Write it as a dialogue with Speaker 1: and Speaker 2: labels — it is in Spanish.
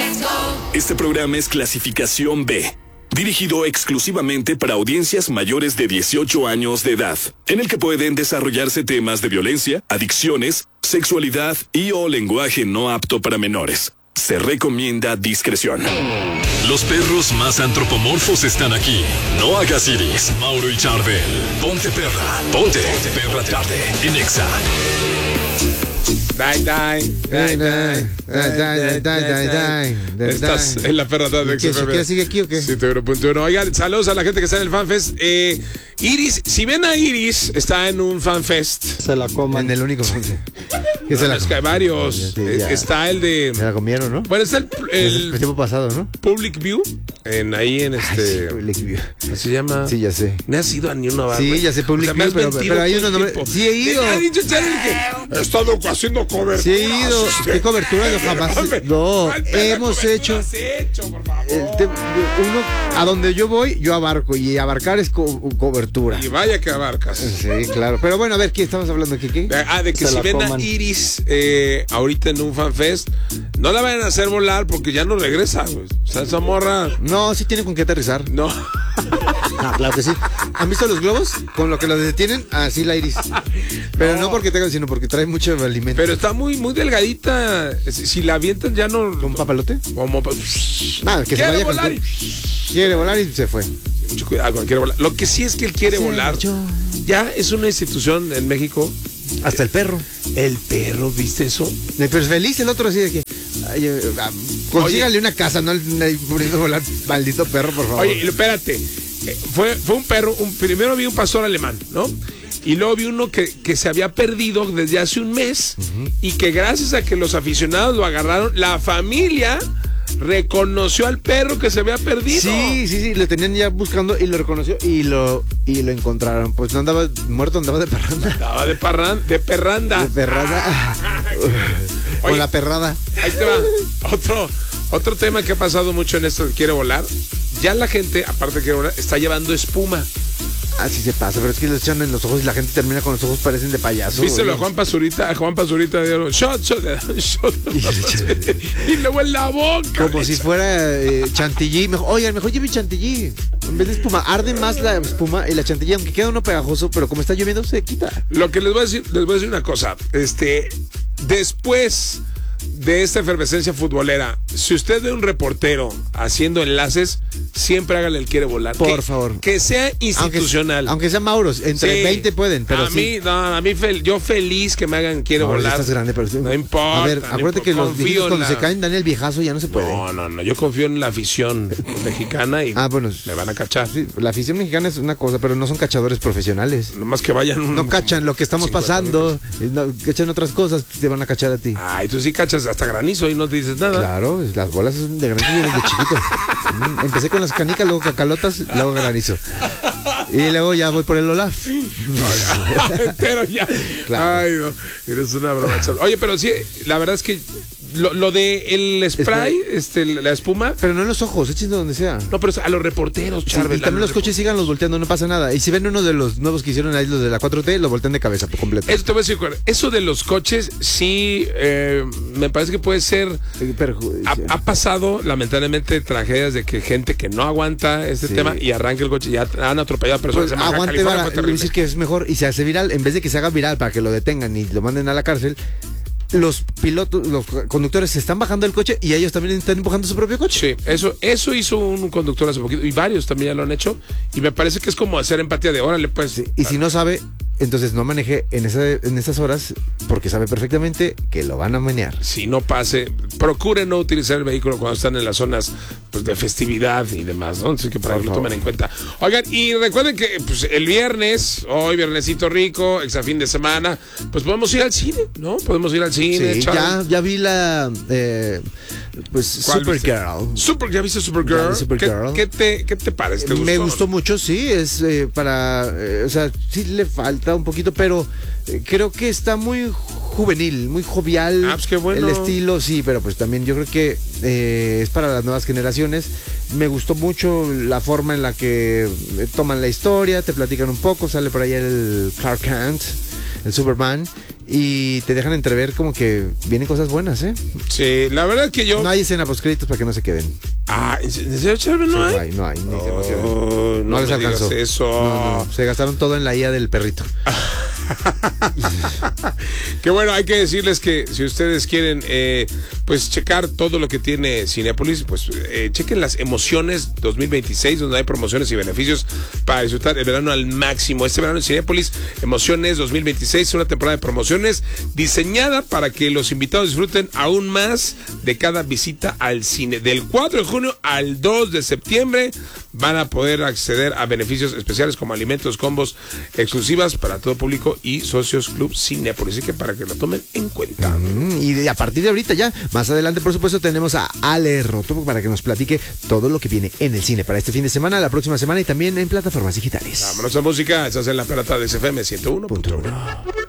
Speaker 1: Este programa es clasificación B, dirigido exclusivamente para audiencias mayores de 18 años de edad, en el que pueden desarrollarse temas de violencia, adicciones, sexualidad y o lenguaje no apto para menores. Se recomienda discreción. Los perros más antropomorfos están aquí. No hagas iris. Mauro y Charbel. Ponte perra. Ponte perra tarde. En Exa.
Speaker 2: Estás en la perra tarde.
Speaker 3: ¿Qué sigue aquí o qué?
Speaker 2: Sí, oigan, saludos a la gente que está en el FanFest. Iris, si ven a Iris, está en un FanFest.
Speaker 3: Se la coman. En el único FanFest.
Speaker 2: Es que hay varios. Está el de...
Speaker 3: Se la comieron, ¿no?
Speaker 2: Bueno, está el
Speaker 3: tiempo pasado, ¿no?
Speaker 2: Public View. Ahí en este...
Speaker 3: Public View.
Speaker 2: ¿Cómo se llama?
Speaker 3: Sí, ya sé.
Speaker 2: No has ido a ni una barra.
Speaker 3: Sí, ya sé, Public View, pero hay unos nombres. Sí, he ido.
Speaker 2: Ha dicho Charlie que he estado haciendo cobertura.
Speaker 3: Sí, he ido. ¿Qué cobertura? No, jamás. No, hemos hecho.
Speaker 2: Por favor.
Speaker 3: Uno, a donde yo voy, yo abarco. Y abarcar es cobertura.
Speaker 2: Y vaya que abarcas.
Speaker 3: Sí, claro. Pero bueno, a ver, ¿qué estamos hablando aquí? ¿Qué?
Speaker 2: De que si ven a Iris ahorita en un FanFest, no la vayan a hacer volar porque ya no regresa, güey. O sea, esa morra.
Speaker 3: No, sí tiene con qué aterrizar.
Speaker 2: No.
Speaker 3: Claro que sí. ¿Han visto los globos? Con lo que los detienen, así la Iris. Pero no porque tengan, sino porque trae mucho alimento.
Speaker 2: Pero está muy, muy delgadita. Si la avientan ya no.
Speaker 3: ¿Un papalote?
Speaker 2: Como.
Speaker 3: Nada, que se vaya
Speaker 2: volar
Speaker 3: quiere volar y se fue.
Speaker 2: Mucho cuidado, quiere volar. Lo que sí es que él quiere volar. Ya es una institución en México.
Speaker 3: Hasta el perro.
Speaker 2: El perro, ¿viste eso?
Speaker 3: Pero es feliz el otro así de que. Consígale una casa, no poniendo a volar, maldito perro, por favor.
Speaker 2: Oye, espérate. Fue un perro. Primero vi un pastor alemán, ¿no? Y luego vi uno que se había perdido desde hace un mes. Y que gracias a que los aficionados lo agarraron, la familia reconoció al perro que se había perdido.
Speaker 3: Sí, lo tenían ya buscando y lo reconoció y lo encontraron. Pues no andaba muerto, andaba de parranda.
Speaker 2: Andaba de perranda.
Speaker 3: De perrada. Con la perrada.
Speaker 2: Ahí te va. Otro tema que ha pasado mucho en esto de Quiere Volar. Ya la gente, aparte de Quiere Volar, está llevando espuma.
Speaker 3: Así se pasa, pero es que lo echan en los ojos y la gente termina con los ojos parecen de payaso.
Speaker 2: Vístelo a Juan Pazurita dieron shot. Y luego en la boca.
Speaker 3: Como si fuera chantilly. Mejor lleve chantilly. En vez de espuma, arde más la espuma y la chantilly, aunque queda uno pegajoso, pero como está lloviendo se quita.
Speaker 2: Lo que les voy a decir una cosa. Después de esta efervescencia futbolera, si usted ve un reportero haciendo enlaces, siempre hágale el Quiere Volar.
Speaker 3: Por favor.
Speaker 2: Que sea institucional.
Speaker 3: Aunque sea Mauros, entre 20 pueden, pero
Speaker 2: yo feliz que me hagan Quiere Volar.
Speaker 3: Estás grande, pero
Speaker 2: no importa.
Speaker 3: A ver, acuérdate que los viejitos cuando se caen, Daniel Viejazo ya no se puede.
Speaker 2: No, yo confío en la afición mexicana y
Speaker 3: bueno,
Speaker 2: me van a cachar.
Speaker 3: Sí, la afición mexicana es una cosa, pero no son cachadores profesionales.
Speaker 2: Nomás que vayan
Speaker 3: no cachan lo que estamos pasando, cachan otras cosas, te van a cachar a ti.
Speaker 2: Ay, tú sí cachas hasta granizo y no te dices nada.
Speaker 3: Claro, las bolas son de granizo desde chiquito. Empecé con las canicas, luego cacalotas, luego granizo. Y luego ya voy por el Olaf.
Speaker 2: Pero ya. Claro. Ay, no, eres una broma. Oye, pero sí, la verdad es que lo de el spray, la espuma.
Speaker 3: Pero no en los ojos, échenlo donde sea.
Speaker 2: No, pero a los reporteros, Charbel.
Speaker 3: Y también los coches síganlos volteando, no pasa nada. Y si ven uno de los nuevos que hicieron ahí, los de la 4T, lo voltean de cabeza por completo.
Speaker 2: Eso te voy a decir, eso de los coches, sí, me parece que puede ser. Ha pasado, lamentablemente, tragedias de que gente que no aguanta este tema y arranca el coche, ya han atropellado a personas.
Speaker 3: Pues aguante, decir que es mejor y se hace viral, en vez de que se haga viral para que lo detengan y lo manden a la cárcel. Los pilotos, los conductores se están bajando del coche y ellos también están empujando su propio coche.
Speaker 2: Sí, eso hizo un conductor hace poquito y varios también ya lo han hecho y me parece que es como hacer empatía de órale, pues.
Speaker 3: Sí, y si no sabe, entonces no maneje en esas horas porque sabe perfectamente que lo van a menear.
Speaker 2: Si no pase, procure no utilizar el vehículo cuando están en las zonas pues, de festividad y demás, ¿no? Así que para que lo tomen en cuenta. Oigan, y recuerden que pues, el viernes, hoy viernesito rico, fin de semana, pues podemos ir al cine, ¿no? Podemos ir al cine.
Speaker 3: Sí, ya vi la Supergirl.
Speaker 2: ¿Ya viste Supergirl?
Speaker 3: Supergirl.
Speaker 2: ¿Qué te parece? ¿Te gustó?
Speaker 3: Me gustó mucho, sí, es o sea, sí le falta un poquito, pero creo que está muy juvenil, muy jovial.
Speaker 2: Pues qué bueno.
Speaker 3: El estilo, sí, pero pues también yo creo que es para las nuevas generaciones. Me gustó mucho la forma en la que toman la historia, te platican un poco, sale por ahí el Clark Kent, el Superman, y te dejan entrever como que vienen cosas buenas, ¿eh?
Speaker 2: Sí, la verdad es que yo...
Speaker 3: No hay escena postcréditos para que no se queden.
Speaker 2: Ah, ¿en serio, Charbel, no hay?
Speaker 3: No hay, ni se emocionen.
Speaker 2: Oh,
Speaker 3: No les
Speaker 2: me digas
Speaker 3: alcanzó.
Speaker 2: eso.
Speaker 3: No, se gastaron todo en la IA del perrito.
Speaker 2: Que bueno, hay que decirles que si ustedes quieren pues checar todo lo que tiene Cinépolis, pues chequen las Emociones 2026, donde hay promociones y beneficios para disfrutar el verano al máximo. Este verano en Cinépolis, Emociones 2026 es una temporada de promociones diseñada para que los invitados disfruten aún más de cada visita al cine. Del 4 de junio al 2 de septiembre van a poder acceder a beneficios especiales como alimentos, combos exclusivas para todo público y socios Club Cinépolis. Así que para que lo tomen en cuenta.
Speaker 3: Y a partir de ahorita ya, más adelante por supuesto tenemos a Ale Roto para que nos platique todo lo que viene en el cine para este fin de semana, la próxima semana y también en plataformas digitales.
Speaker 2: Vámonos a música, estás en la pelota de SFM 101.1.